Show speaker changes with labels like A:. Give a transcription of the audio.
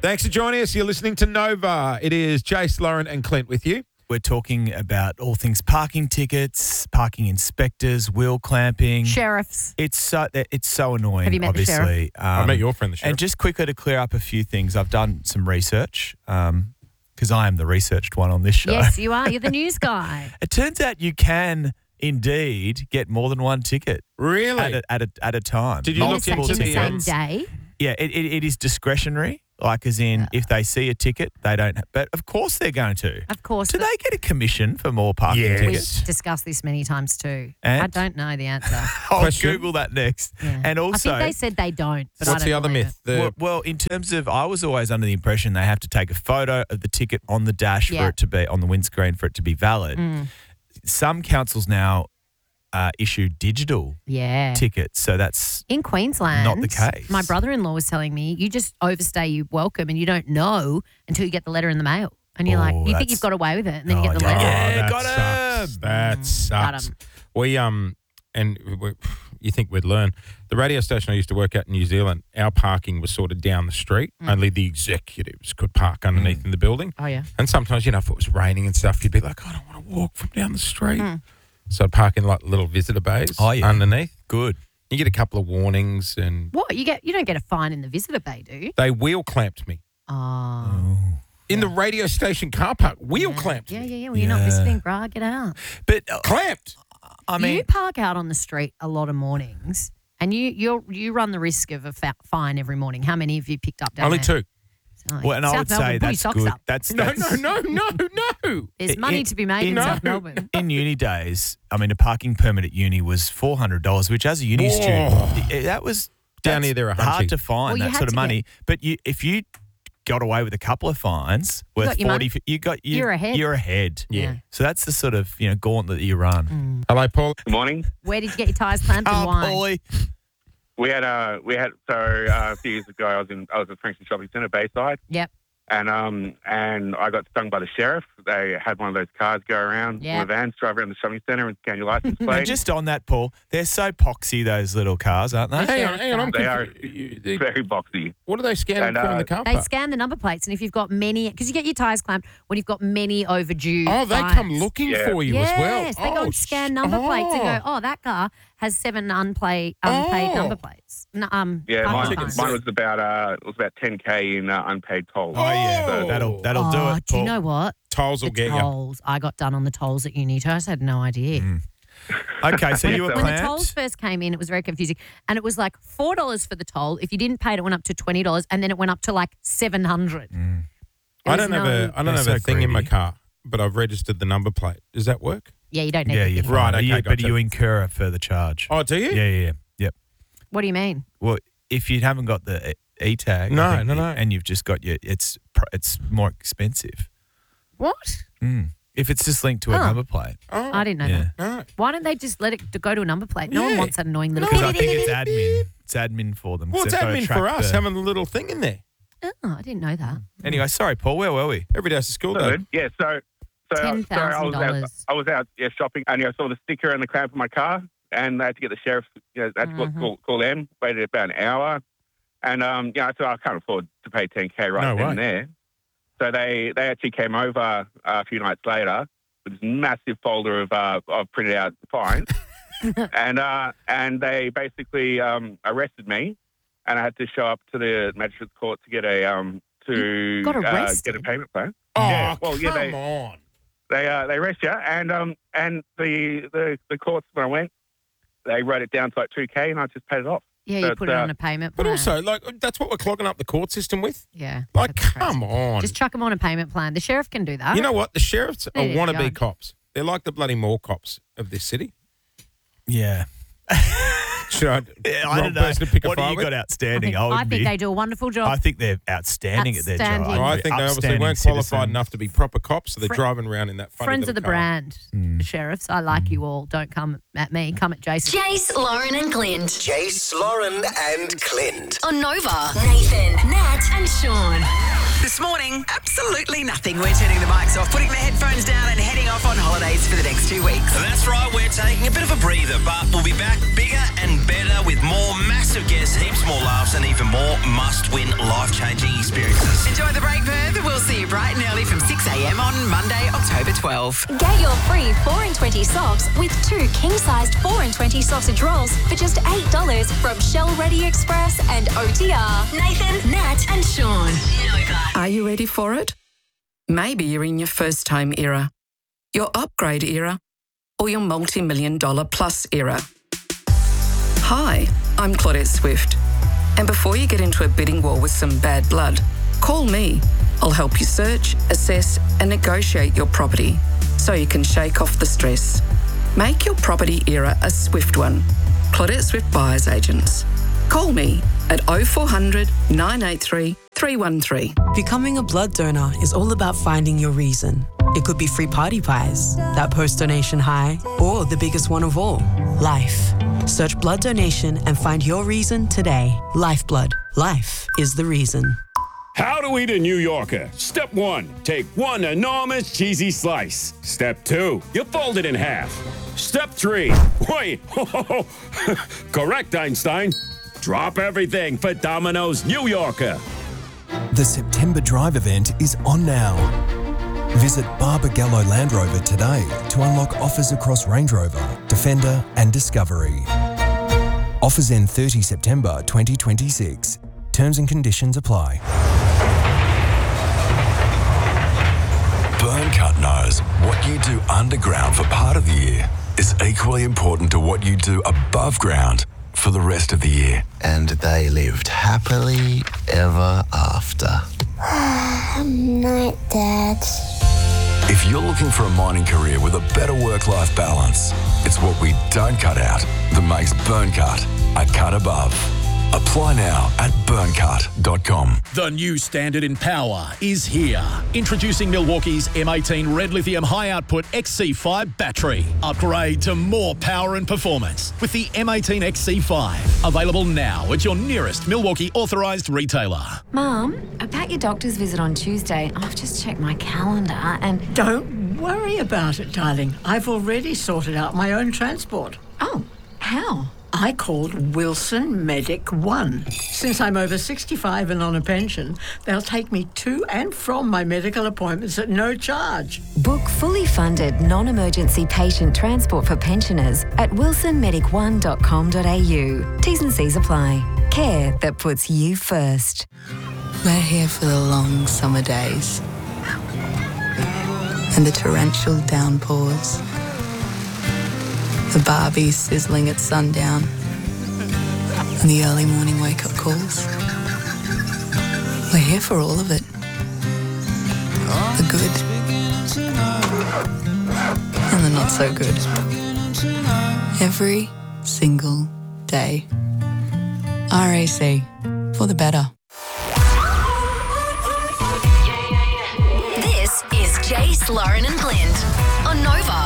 A: Thanks for joining us. You're listening to Nova. It is Jace, Lauren and Clint with you.
B: We're talking about all things parking tickets, parking inspectors, wheel clamping.
C: Sheriffs.
B: It's so annoying,
C: Have you met
B: obviously.
C: the sheriff?
A: I met your friend, the sheriff.
B: And just quickly to clear up a few things, I've done some research because I am the researched one on this show.
C: Yes, you are. You're the news guy.
B: It turns out you can indeed get more than one ticket
A: Really?
B: at a time.
A: Did you
C: In
A: look
C: the
A: into
C: same
A: the
C: day.
B: Yeah, it is discretionary. Like, as in, if they see a ticket, they don't. But of course, they're going to.
C: Of course.
B: Do they get a commission for more parking
A: Yes.
B: tickets?
C: We've discussed this many times too.
B: And?
C: I don't know the answer.
B: I'll
A: Question?
B: Google that next.
C: Yeah.
B: And also,
C: I think they said they don't. But I
A: What's
C: don't
A: the other
C: believe
A: myth?
B: well, in terms of, I was always under the impression they have to take a photo of the ticket on the dash
C: Yeah.
B: for it to be on the windscreen for it to be valid. Some councils now issue digital
C: Yeah.
B: tickets, so that's
C: In Queensland,
B: Not the case.
C: My brother-in-law was telling me you just overstay your welcome and you don't know until you get the letter in the mail. And you're like,
B: Oh,
C: you think
B: that's-
C: you've got away with it, and then you get the
B: yeah.
C: letter.
B: Yeah,
A: that
B: got
A: sucks.
B: him.
A: That
C: Got
A: sucks.
C: him.
A: We you think we'd learn. The radio station I used to work at in New Zealand, our parking was sort of down the street. Only the executives could park underneath in the building.
C: Oh, yeah.
A: And sometimes, if it was raining and stuff, you'd be like, I don't want to walk from down the street. So I'd park in like little visitor bays underneath.
B: good.
A: You get a couple of warnings and
C: What? You don't get a fine in the visitor bay, do you?
A: they wheel clamped me.
C: Oh.
A: In the radio station car park, wheel clamped
C: Yeah,
A: me.
C: yeah, yeah. Well, you're not visiting, brah. Get out.
B: But
A: Clamped.
B: I mean,
C: you park out on the street a lot of mornings, and you run the risk of a fine every morning. How many have you picked up down
A: Only
C: there?
A: two.
C: Oh,
B: well, and I
C: South
B: would
C: Melbourne,
B: say
C: put your
B: that's
C: socks
B: good.
C: up.
B: That's
A: No.
C: There's money to be made in
A: No.
C: South Melbourne.
B: In uni days, I mean, a parking permit at uni was $400, which as a uni
A: Whoa.
B: student, that was
A: Down
B: that's
A: here, they're
B: hard
A: $100.
B: to find
C: Well, you
B: that
C: had
B: sort of
C: to
B: money. But if you got away with a couple of fines worth
C: got your
B: 40,
C: money. You're ahead.
B: You're ahead.
A: Yeah.
B: So that's the sort of gauntlet that you run.
A: Hello, Paul.
D: Good morning.
C: Where did you get your tyres clamped and why?
B: Paulie.
D: We had a few years ago. I was at Frankston Shopping Centre, Bayside,
C: Yep.
D: and I got stung by the sheriff. They had one of those cars go around,
C: Yeah.
D: one of the vans drive around the shopping centre and scan your license
B: And
D: plate.
B: just on that, Paul, they're so poxy, those little cars, aren't they?
A: Hang on. I'm
D: They are
A: confused.
D: very boxy.
A: What are they scanning
D: And,
A: for in the car
C: They
A: park?
C: scan the number plates, and if you've got many, because you get your tyres clamped when you've got many overdue.
A: Oh, they
C: fines.
A: come looking
D: Yeah.
A: for you as well.
C: Yes, they go and scan number plates and go, oh, that car has 7 unpaid number plates.
D: Yeah,
C: parking
D: mine
C: fines.
D: was about 10K in unpaid tolls.
B: Oh, yeah.
A: Oh.
B: That'll do
C: Oh,
B: it,
C: do you
B: Paul.
C: know what?
A: Tolls will
C: The
A: get you.
C: tolls. I got done on the tolls at uni. I just had no idea.
B: Okay, so you were
C: When the tolls
B: clamped.
C: first came in, it was very confusing. And it was like $4 for the toll. If you didn't pay it, it went up to $20, and then it went up to like $700.
A: I don't have
B: They're
A: a
B: so
A: thing in my
B: greedy.
A: car, but I've registered the number plate. Does that work?
C: Yeah, you don't need
B: Yeah,
C: anything.
B: you're
A: Right,
B: fine.
A: okay,
B: But
A: gotcha.
B: you incur a further charge.
A: Oh, do you?
B: Yeah. Yep.
C: What do you mean?
B: Well, if you haven't got the e-tag,
A: No,
B: I think,
A: no.
B: and you've just got it's more expensive.
C: What?
B: If it's just linked to a
C: Huh.
B: number plate.
A: Oh,
C: I didn't know
B: Yeah.
C: that.
A: no.
C: Why don't they just let it go to a number plate? No one
A: Yeah.
C: wants that annoying little.
B: Because I think it's admin. It's admin for them. 'cause
A: Well, it's
B: they've got to
A: admin
B: track
A: for us
B: the-
A: having the little thing in there.
C: Oh, I didn't know that.
B: Anyway, sorry, Paul. Where were we?
A: Every day after school, though.
D: Good. Yeah, so
C: $10,000.
D: I was out shopping, and I saw the sticker and the clamp on my car, and I had to get the sheriff. I had to call them. Waited about an hour, and I thought I can't afford to pay 10K right
A: No
D: then
A: way.
D: and there. So they actually came over a few nights later with this massive folder of printed out fines, and they basically arrested me, and I had to show up to the magistrate's court to get a
C: got arrested?
D: get a payment plan.
A: Oh,
D: Yeah, well, yeah,
A: come on.
D: They arrest you, and the courts when I went, they wrote it down to like 2K, and I just paid it off.
C: Yeah,
D: So
C: you
D: it's,
C: put it on a payment
A: But
C: plan.
A: also, that's what we're clogging up the court system with.
C: yeah.
A: Like,
C: that's crazy.
A: come on.
C: Just chuck them on a payment plan. The sheriff can do that.
A: You know what? The sheriffs are
C: There you
A: wannabe
C: go.
A: cops. They're like the bloody mall cops of this city.
B: Yeah.
A: Should I,
B: I
A: wrong
B: don't know.
A: person to pick a
B: What do
A: fight
B: you
A: with?
B: got
C: I
B: outstanding?
C: think they do a wonderful job.
B: I think they're outstanding at their job.
C: Outstanding.
A: Oh, I think they obviously
B: Upstanding
A: weren't qualified
B: citizens.
A: enough to be proper cops, so they're
C: Fri-
A: driving around in that funny
C: Friends of
A: little
C: the
A: car.
C: brand, the sheriffs. I like you all. Don't come at me. Come at Jason.
E: Jace, Lauren and Clint.
F: Jace, Lauren and Clint.
E: On Nova. Nathan, Nat and Sean. This morning, absolutely nothing. We're turning the mics off, putting the headphones down and heading off on holidays for the next 2 weeks.
F: That's right, we're taking a bit of a breather, but we'll be back bigger and better with more massive guests, heaps more laughs and even more must-win life-changing experiences.
E: Enjoy the break, Perth. We'll see you bright and early from 6 a.m. on Monday, October 12.
G: Get your free 4 and 20 socks with 2 king-sized 4 and 20 sausage rolls for just $8 from Shell Ready Express and OTR. Nathan, Nat and Sean. Nova.
H: Are you ready for it? Maybe you're in your first home era, your upgrade era, or your multi-million-dollar plus era. Hi, I'm Claudette Swift. And before you get into a bidding war with some bad blood, call me. I'll help you search, assess, and negotiate your property so you can shake off the stress. Make your property era a swift one. Claudette Swift Buyers Agents. Call me at 0400 983 313.
I: Becoming a blood donor is all about finding your reason. It could be free party pies, that post-donation high, or the biggest one of all, life. Search blood donation and find your reason today. Lifeblood. Life is the reason.
J: How to eat a New Yorker. Step 1, take 1 enormous cheesy slice. Step 2, you fold it in half. Step 3, wait, correct, Einstein. Drop everything for Domino's New Yorker.
K: The September Drive event is on now. Visit Barbagallo Land Rover today to unlock offers across Range Rover, Defender and Discovery. Offers end 30 September 2026. Terms and conditions apply.
L: Burncut knows what you do underground for part of the year is equally important to what you do above ground for the rest of the year.
M: And they lived happily ever after.
N: Night, Dad.
L: If you're looking for a mining career with a better work-life balance, it's what we don't cut out that makes Burncut a cut above. Apply now at burncut.com.
O: The new standard in power is here. Introducing Milwaukee's M18 Red Lithium High Output XC5 battery. Upgrade to more power and performance with the M18 XC5. Available now at your nearest Milwaukee authorised retailer.
P: Mum, about your doctor's visit on Tuesday, I've just checked my calendar and...
Q: Don't worry about it, darling. I've already sorted out my own transport.
P: Oh, how?
Q: I called Wilson Medic One. Since I'm over 65 and on a pension, they'll take me to and from my medical appointments at no charge.
P: Book fully funded non-emergency patient transport for pensioners at wilsonmedic1.com.au. T's and C's apply. Care that puts you first.
R: We're here for the long summer days and the torrential downpours. The barbie sizzling at sundown and the early morning wake-up calls. We're here for all of it. The good and the not so good. Every single day. RAC, for the better.
G: This is Jace, Lauren and Blind on Nova.